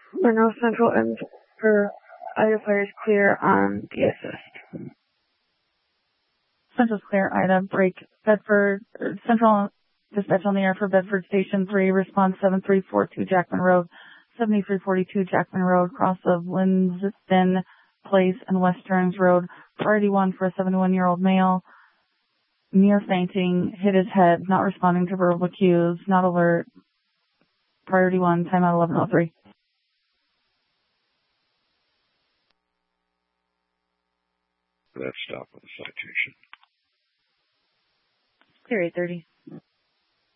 Monroe Central and for Ida players clear on the assist. Central's clear, Ida. Break. Bedford, Central dispatch on the air for Bedford Station 3. Response 7342 Jackman Road. 7342 Jackman Road, cross of Linsden Place and West Stearns Road. Priority 1 for a 71-year-old male. Near fainting, hit his head, not responding to verbal cues, not alert. Priority 1, timeout 11:03. That stop on the citation. Clear 8:30.